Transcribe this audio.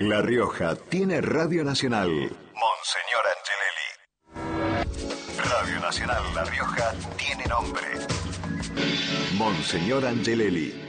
La Rioja tiene Radio Nacional. Monseñor Angelelli. Radio Nacional La Rioja tiene nombre. Monseñor Angelelli.